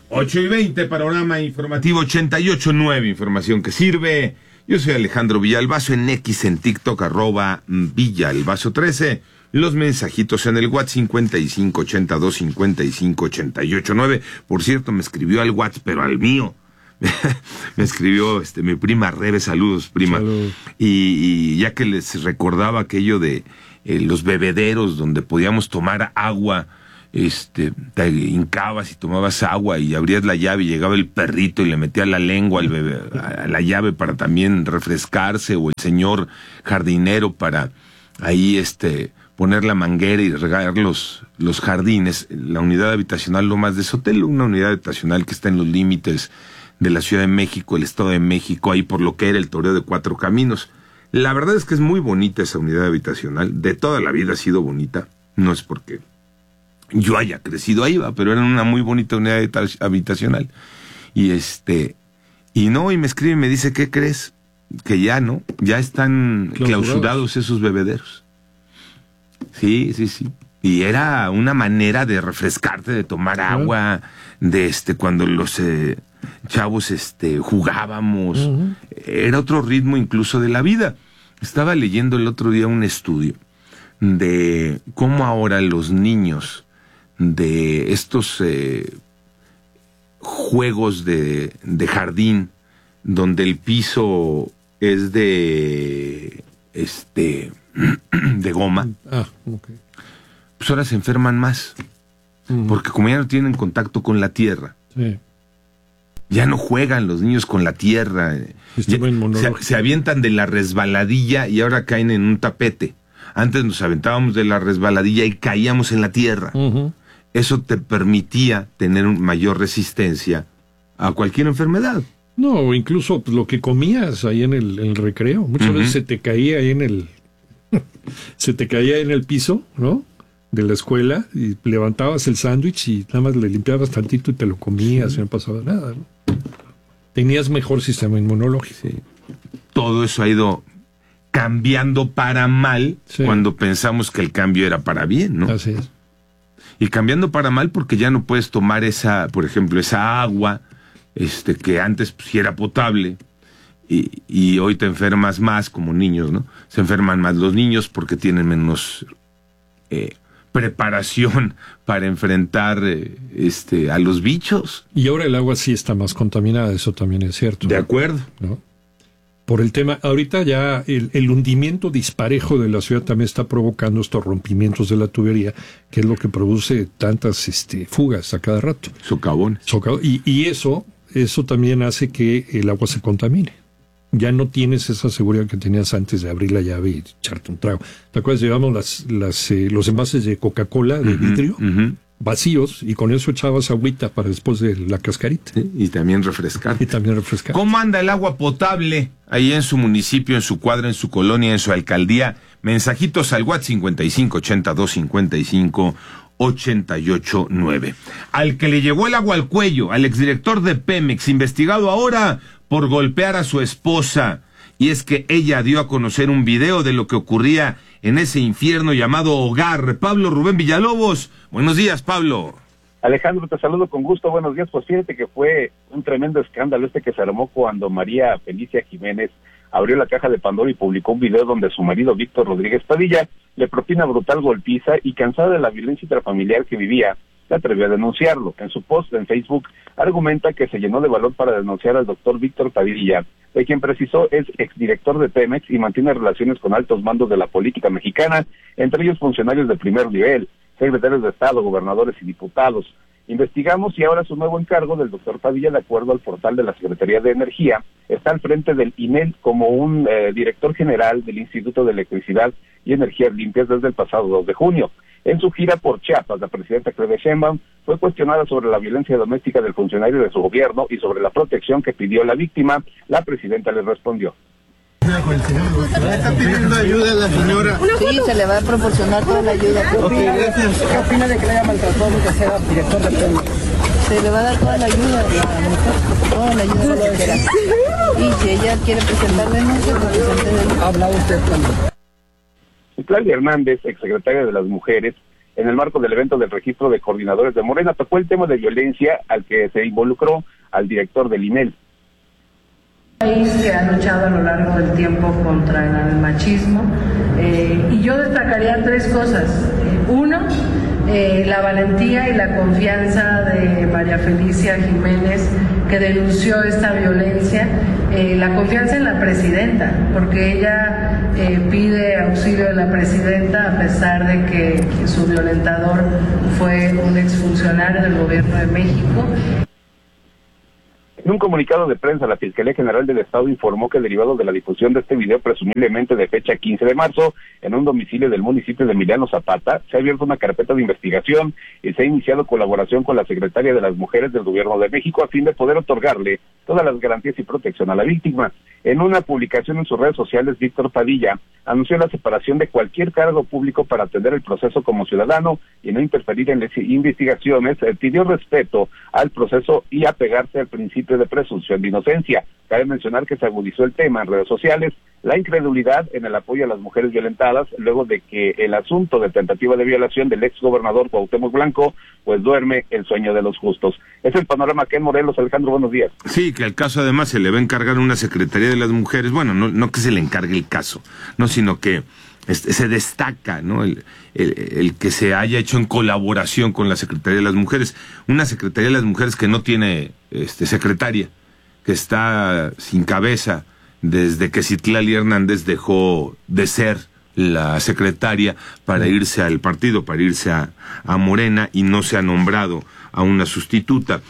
8:20, panorama informativo 88.9, información que sirve. Yo soy Alejandro Villalbazo, en X, en TikTok, @Villalbazo13. Los mensajitos en el WhatsApp 5582-5588-9. Por cierto, me escribió al WhatsApp, pero al mío. Me escribió mi prima Rebe, saludos, prima. Salud. Y ya que les recordaba aquello de los bebederos donde podíamos tomar agua, te hincabas y tomabas agua y abrías la llave y llegaba el perrito y le metía la lengua al bebé, a la llave para también refrescarse, o el señor jardinero para ahí poner la manguera y regar los jardines. La unidad habitacional Lomas de Sotelo, una unidad habitacional que está en los límites de la Ciudad de México, el Estado de México, ahí por lo que era el Toreo de Cuatro Caminos. La verdad es que es muy bonita esa unidad habitacional, de toda la vida ha sido bonita, no es porque yo haya crecido ahí, pero era una muy bonita unidad habitacional. Y y me escribe y me dice, ¿qué crees? Que ya están clausurados esos bebederos. Sí. Y era una manera de refrescarte, de tomar agua, de cuando los chavos jugábamos. Uh-huh. Era otro ritmo incluso de la vida. Estaba leyendo el otro día un estudio de cómo ahora los niños de estos juegos de jardín, donde el piso es de goma, okay. Pues ahora se enferman más, porque como ya no tienen contacto con la tierra, sí, ya no juegan los niños con la tierra, se avientan de la resbaladilla y ahora caen en un tapete. Antes nos aventábamos de la resbaladilla y caíamos en la tierra. Uh-huh. Eso te permitía tener mayor resistencia a cualquier enfermedad. No, o incluso lo que comías ahí en el recreo. Muchas veces se te caía ahí se te caía en el piso, ¿no? De la escuela, y levantabas el sándwich y nada más le limpiabas tantito y te lo comías, y no pasaba nada, ¿no? Tenías mejor sistema inmunológico. Sí. Todo eso ha ido cambiando para mal, sí, cuando pensamos que el cambio era para bien, ¿no? Así es. Y cambiando para mal porque ya no puedes tomar por ejemplo, esa agua, que antes pues, sí era potable, y hoy te enfermas más como niños, ¿no? Se enferman más los niños porque tienen menos preparación para enfrentar a los bichos. Y ahora el agua sí está más contaminada, eso también es cierto. De acuerdo. ¿No? Por el tema, ahorita ya el hundimiento disparejo de la ciudad también está provocando estos rompimientos de la tubería, que es lo que produce tantas fugas a cada rato. Socavones. Y eso también hace que el agua se contamine. Ya no tienes esa seguridad que tenías antes de abrir la llave y echarte un trago. ¿Te acuerdas? Llevamos los envases de Coca-Cola de vidrio vacíos, y con eso echabas agüita para después de la cascarita. Sí, y también refrescar. ¿Cómo anda el agua potable ahí en su municipio, en su cuadra, en su colonia, en su alcaldía? Mensajitos al WhatsApp 5582-5588-9. Al que le llegó el agua al cuello, al exdirector de Pemex, investigado ahora por golpear a su esposa. Y es que ella dio a conocer un video de lo que ocurría en ese infierno llamado hogar. Pablo Rubén Villalobos, buenos días, Pablo. Alejandro, te saludo con gusto, buenos días. Pues fíjate que fue un tremendo escándalo que se armó cuando María Felicia Jiménez abrió la caja de Pandora y publicó un video donde su marido Víctor Rodríguez Padilla le propina brutal golpiza, y cansada de la violencia intrafamiliar que vivía, se atrevió a denunciarlo. En su post en Facebook argumenta que se llenó de valor para denunciar al doctor Víctor Padilla, de quien precisó es exdirector de Pemex y mantiene relaciones con altos mandos de la política mexicana, entre ellos funcionarios de primer nivel, secretarios de Estado, gobernadores y diputados. Investigamos y ahora su nuevo encargo del doctor Padilla, de acuerdo al portal de la Secretaría de Energía, está al frente del INEL como un director general del Instituto de Electricidad y Energías Limpias desde el pasado 2 de junio. En su gira por Chiapas, la presidenta Claudia Sheinbaum fue cuestionada sobre la violencia doméstica del funcionario de su gobierno y sobre la protección que pidió la víctima. La presidenta le respondió. ¿Está pidiendo ayuda a la señora? Sí, se le va a proporcionar toda la ayuda. ¿Qué opina de que le haya maltratado que sea director de Pemex? Se le va a dar toda la ayuda a la mujer, toda la ayuda que quiera. Y si ella quiere presentar denuncia, pues presente denuncia. ¿Habla usted también? Claudia Hernández, exsecretaria de las Mujeres, en el marco del evento del registro de coordinadores de Morena. Tocó el tema de violencia al que se involucró al director del INEL. País que ha luchado a lo largo del tiempo contra el machismo, y yo destacaría 3 cosas. Uno, la valentía y la confianza de María Felicia Jiménez, que denunció esta violencia, la confianza en la presidenta, porque ella pide auxilio de la presidenta a pesar de que su violentador fue un exfuncionario del gobierno de México. En un comunicado de prensa, la Fiscalía General del Estado informó que derivado de la difusión de este video, presumiblemente de fecha 15 de marzo, en un domicilio del municipio de Emiliano Zapata, se ha abierto una carpeta de investigación y se ha iniciado colaboración con la Secretaría de las Mujeres del Gobierno de México a fin de poder otorgarle todas las garantías y protección a la víctima. En una publicación en sus redes sociales, Víctor Padilla anunció la separación de cualquier cargo público para atender el proceso como ciudadano y no interferir en las investigaciones. Pidió respeto al proceso y apegarse al principio de presunción de inocencia. Cabe mencionar que se agudizó el tema en redes sociales, la incredulidad en el apoyo a las mujeres violentadas, luego de que el asunto de tentativa de violación del ex gobernador Cuauhtémoc Blanco, pues duerme el sueño de los justos. Es el panorama aquí en Morelos. Alejandro, buenos días. Sí, que el caso además se le va a encargar una Secretaría de las Mujeres, bueno, no que se le encargue el caso, no, sino que se destaca, ¿no? El que se haya hecho en colaboración con la Secretaría de las Mujeres, una Secretaría de las Mujeres que no tiene secretaria, que está sin cabeza desde que Citlali Hernández dejó de ser la secretaria para irse al partido, para irse a Morena, y no se ha nombrado a una sustituta.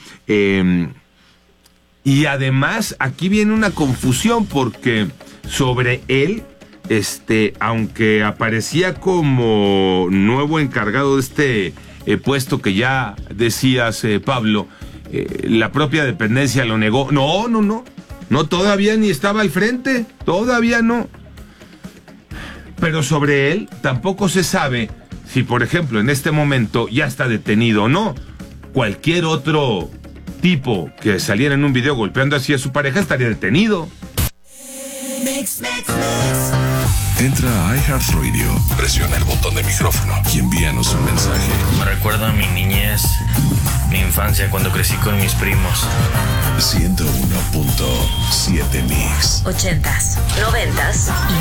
Y además aquí viene una confusión porque sobre él, aunque aparecía como nuevo encargado de este puesto que ya decías, Pablo, la propia dependencia lo negó. No, todavía ni estaba al frente, todavía no. Pero sobre él tampoco se sabe si, por ejemplo, en este momento ya está detenido o no. Cualquier otro tipo que saliera en un video golpeando así a su pareja estaría detenido. Entra a iHeartRadio, presiona el botón de micrófono y envíanos un mensaje. Me recuerda a mi niñez, mi infancia cuando crecí con mis primos. 101.7 Mix. 80s, 90s y